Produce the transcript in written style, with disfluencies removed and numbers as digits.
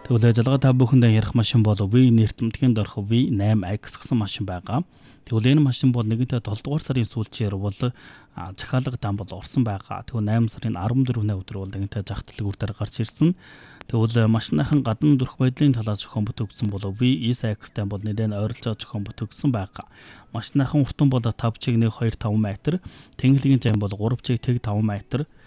Тэгвэл ажиллагаа та бүхэндээ ярих машин бол V нэртэмтгэнд орох V8X гэсэн машин байгаа. Тэгвэл энэ машин бол нэгэнтээ 7 дугаар сарын сүүлчээр бол захиалга дан бол орсон байгаа. Тэгвэл 8 сарын 14-ний өдөр бол нэгэнтээ зах дэлгүүр дээр гарч ирсэн. Тэгвэл машиныхан гадна дүрх байдлын талаас зохион бүтэгдсэн бол V9X-тай бол нэлээд ойролцоо зохион бүтэгдсэн байгаа. Машиныхан уртан бол 5 чиг 1.25 м, тэнхлэгийн зам бол 3 чиг 5 м,